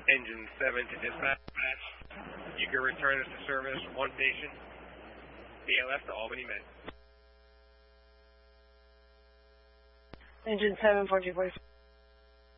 Engine 7 to dispatch. You can return us to service, one station, BLS to Albany, Med. Engine 7, 1446.